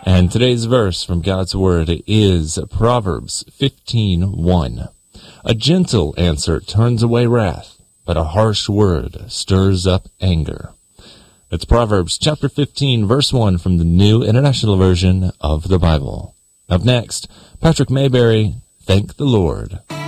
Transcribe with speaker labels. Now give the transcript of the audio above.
Speaker 1: And today's verse from God's Word is Proverbs 15:1. A gentle answer turns away wrath, but a harsh word stirs up anger. It's Proverbs chapter 15, verse 1 from the New International Version of the Bible. Up next, Patrick Mayberry, Thank the Lord.